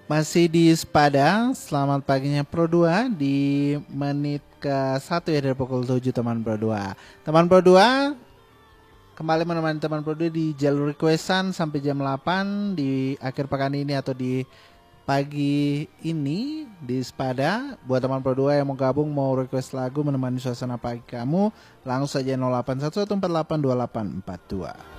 Masih di Sepada, selamat paginya Pro 2 di menit ke 1 ya dari pukul 7 teman Pro 2. Teman Pro 2 kembali menemani teman Pro 2 di jalur requestan sampai jam 8 di akhir pekan ini atau di pagi ini di Sepada. Buat teman Pro 2 yang mau gabung mau request lagu menemani suasana pagi kamu, langsung saja 0811482842.